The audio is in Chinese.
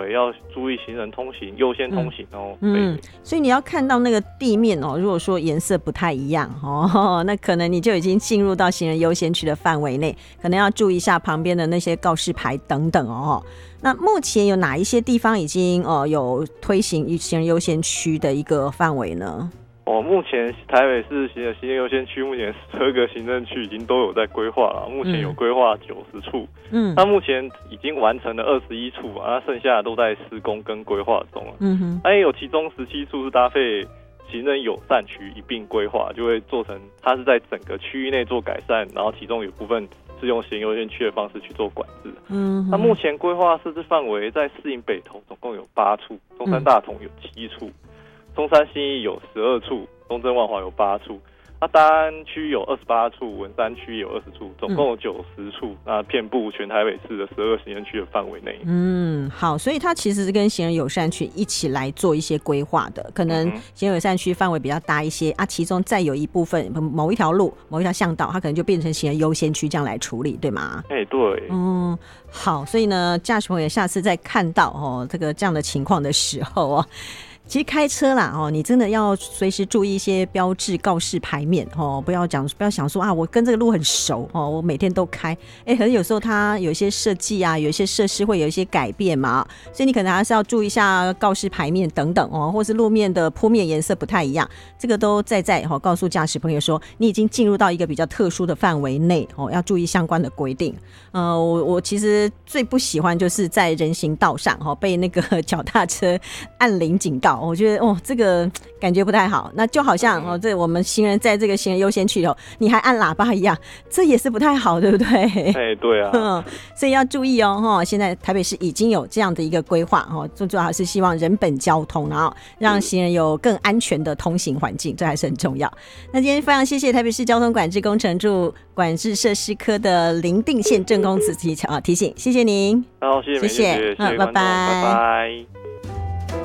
围要注意行人通行，优先通行哦。 所以你要看到那个地面哦，如果说颜色不太一样哦，那可能你就已经进入到行人优先区的范围内，可能要注意一下旁边的那些告示牌等等哦。那目前有哪一些地方已经有推行行人优先区的一个范围呢？ 目前台北市行人优先区目前12个行政区已经都有在规划了，目前有规划90处，那目前已经完成了21处啊，剩下的都在施工跟规划中了。也有其中17处是搭配行人友善区一并规划，就会做成它是在整个区域内做改善，然后其中有部分是用行人优先区的方式去做管制。那目前规划设置范围在市营北投总共有8处，中山大同有7处，中山信义有12处，中正万华有8处，大安区有28处，文山区有20处，总共有90处，那遍布全台北市的12个行政区的范围内。 好，所以它其实是跟行人友善区一起来做一些规划的，可能行人友善区范围比较大一些其中再有一部分某一条路、某一条巷道，它可能就变成行人优先区这样来处理，对吗？ 对。 好，所以呢，驾驶朋友下次再看到这样的情况的时候其实开车啦你真的要随时注意一些标志告示牌面不要想说我跟这个路很熟我每天都开可是有时候它有一些设计有一些设施会有一些改变嘛，所以你可能还是要注意一下告示牌面等等或是路面的铺面颜色不太一样，这个都在告诉驾驶朋友说你已经进入到一个比较特殊的范围内要注意相关的规定。我其实最不喜欢就是在人行道上被那个脚踏车按铃警告，我觉得这个感觉不太好，那就好像这我们行人在这个行人优先区你还按喇叭一样，这也是不太好，对不对？ 对啊。 所以要注意现在台北市已经有这样的一个规划最主要还是希望人本交通，然后让行人有更安全的通行环境，这还是很重要。那今天非常谢谢台北市交通管制工程处管制设施科的林定宪郑公子提醒，谢谢您。 好，谢谢，拜拜。